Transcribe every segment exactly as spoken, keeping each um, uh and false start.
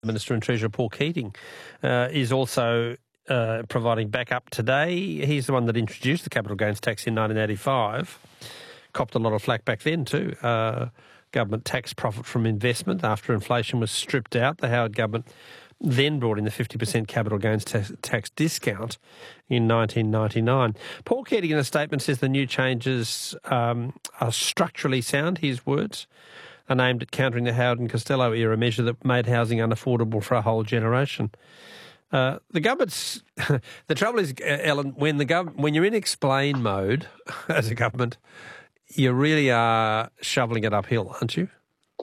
Minister and Treasurer Paul Keating uh, is also uh, providing backup today. He's the one that introduced the capital gains tax in nineteen eighty-five. Copped a lot of flack back then too. Uh, government tax profit from investment after inflation was stripped out. The Howard government then brought in the fifty percent capital gains tax, tax discount in nineteen ninety-nine. Paul Keating in a statement says the new changes um, are structurally sound, his words, and aimed at countering the Howard and Costello era measure that made housing unaffordable for a whole generation. Uh, the government's the trouble is, Ellen, when the gov- when you're in explain mode as a government, you really are shoveling it uphill, aren't you?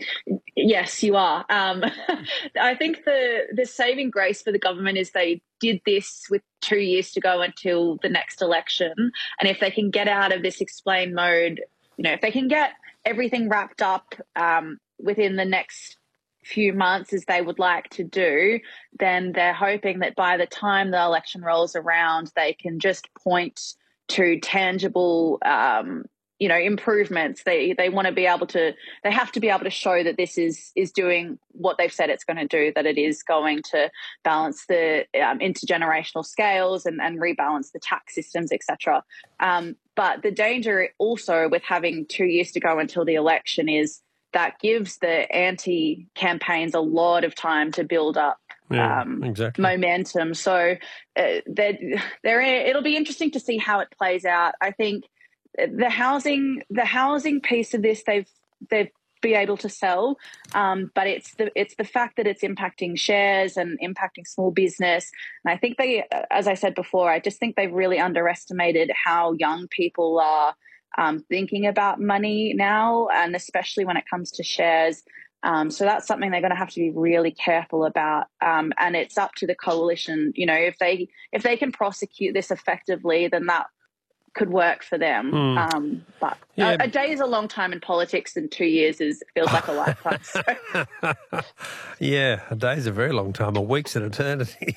Yes, you are. Um, I think the the saving grace for the government is they did this with two years to go until the next election, and if they can get out of this explain mode, you know, if they can get everything wrapped up um, within the next few months as they would like to do, then they're hoping that by the time the election rolls around, they can just point to tangible um, you know, improvements. They they want to be able to, they have to be able to show that this is is doing what they've said it's going to do, that it is going to balance the um, intergenerational scales and, and rebalance the tax systems, et cetera. Um, but the danger also with having two years to go until the election is that gives the anti-campaigns a lot of time to build up yeah, um, exactly. momentum. So uh, they're, they're, it'll be interesting to see how it plays out. I think the housing, the housing piece of this, they've they've be able to sell, um, but it's the it's the fact that it's impacting shares and impacting small business. And I think they, as I said before, I just think they've really underestimated how young people are um, thinking about money now, and especially when it comes to shares. Um, so that's something they're going to have to be really careful about. Um, and it's up to the coalition. You know, if they if they can prosecute this effectively, then that could work for them. Mm. Um, but yeah. a, a day is a long time in politics, and two years is feels like a lifetime. So. Yeah, a day is a very long time. A week's an eternity.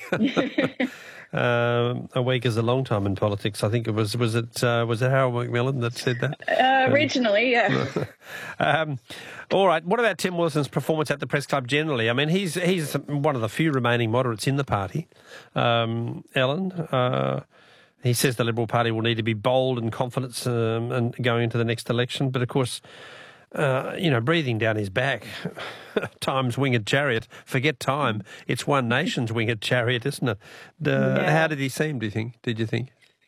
um, a week is a long time in politics. I think it was was it uh, was it Harold Macmillan that said that uh, originally? Um, yeah. um, all right. What about Tim Wilson's performance at the Press Club generally? I mean, he's he's one of the few remaining moderates in the party. Um, Ellen. Uh, He says the Liberal Party will need to be bold and confident um, and going into the next election. But, of course, uh, you know, breathing down his back, time's winged chariot. Forget time. It's one nation's winged chariot, isn't it? Uh, yeah. How did he seem, do you think? Did you think?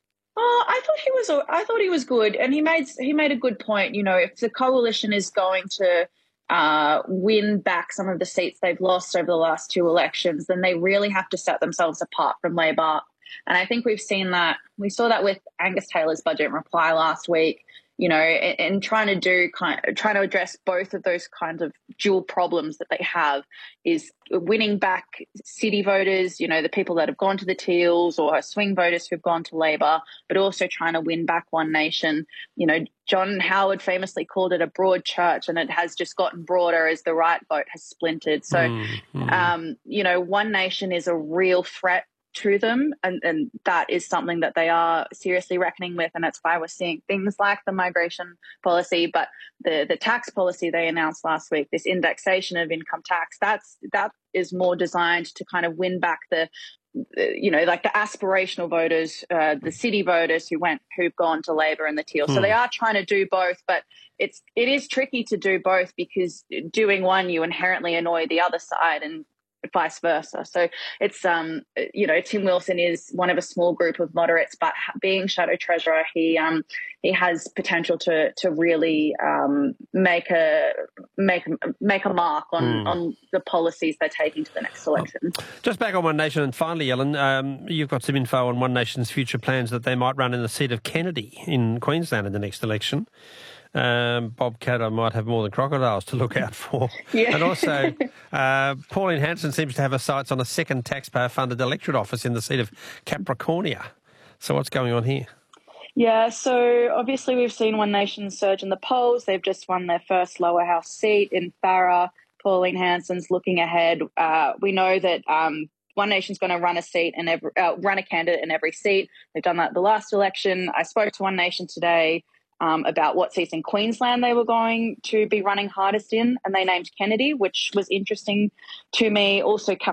Oh, I thought he was. I thought he was good, and he made he made a good point. You know, if the coalition is going to uh, win back some of the seats they've lost over the last two elections, then they really have to set themselves apart from Labor. And I think we've seen that. We saw that with Angus Taylor's budget reply last week, you know, and trying to do kind of, trying to address both of those kinds of dual problems that they have is winning back city voters, you know, the people that have gone to the Teals, or swing voters who've gone to Labor, but also trying to win back One Nation. You know, John Howard famously called it a broad church, and it has just gotten broader as the right vote has splintered. So, mm, mm. Um, you know, One Nation is a real threat to them, and, and that is something that they are seriously reckoning with, and that's why we're seeing things like the migration policy, but the the tax policy they announced last week, this indexation of income tax, that's that is more designed to kind of win back the, the you know, like the aspirational voters, uh, the city voters who went who've gone to Labor and the Teal. Hmm. So they are trying to do both, but it's it is tricky to do both, because doing one you inherently annoy the other side, and vice versa. So it's, um, you know, Tim Wilson is one of a small group of moderates, but being Shadow Treasurer, he um, he has potential to to really um, make a make make a mark on, mm. on the policies they're taking to the next election. Just back on One Nation, and finally, Ellen, um, you've got some info on One Nation's future plans that they might run in the seat of Kennedy in Queensland in the next election. Um, Bob Katter might have more than crocodiles to look out for. Yeah. And also, uh, Pauline Hanson seems to have her sights on a second taxpayer-funded electorate office in the seat of Capricornia. So what's going on here? Yeah, so obviously we've seen One Nation surge in the polls. They've just won their first lower house seat in Farrer. Pauline Hanson's looking ahead. Uh, we know that um, One Nation's going to run a seat and every, uh, run a candidate in every seat. They've done that the last election. I spoke to One Nation today. um, about what seats in Queensland they were going to be running hardest in, and they named Kennedy, which was interesting to me. Also,